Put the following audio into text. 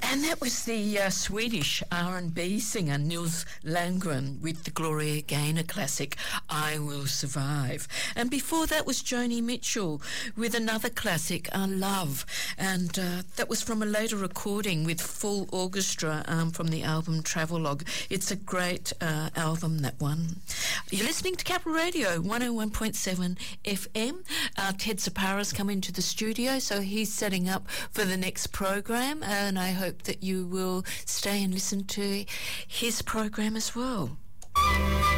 And that was the Swedish R&B singer Nils Landgren with the Gloria Gaynor classic, I Will Survive. And before that was Joni Mitchell with another classic, Love. And that was from a later recording with full orchestra from the album Travelogue. It's a great album, that one. You're listening to Capital Radio, 101.7 FM. Ted Sapara's come into the studio, so he's setting up for the next program, and I hope that you will stay and listen to his program as well.